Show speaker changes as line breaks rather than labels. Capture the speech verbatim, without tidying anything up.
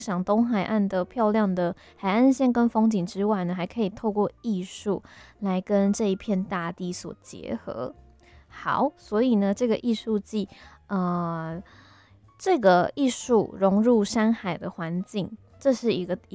赏东海岸的漂亮的海岸线跟风景之外呢，还可以透过艺术来跟这一片大地所结合。好，所以呢，这个艺术季，呃，这个艺术融入山海的环境，这是一个